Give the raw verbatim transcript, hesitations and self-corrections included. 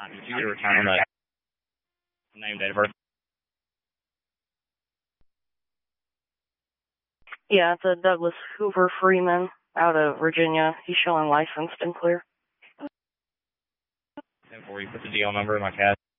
Uh, did you get a return on that name, date of birth? Yeah, it's a Douglas Hoover Freeman out of Virginia. He's showing licensed and clear. ten four, you put the D L number in my cat.